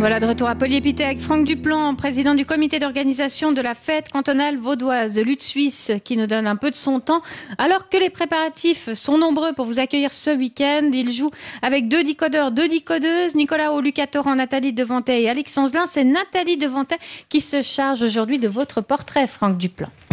Voilà, de retour à Polyépité avec Franck Duplan, président du comité d'organisation de la fête cantonale vaudoise de lutte suisse, qui nous donne un peu de son temps. Alors que les préparatifs sont nombreux pour vous accueillir ce week-end, il joue avec 2 décodeurs, 2 décodeuses, Nicolas Lucatoran, Nathalie Devantet et Alexandre Zlin. C'est Nathalie Devantet qui se charge aujourd'hui de votre portrait, Franck Duplan.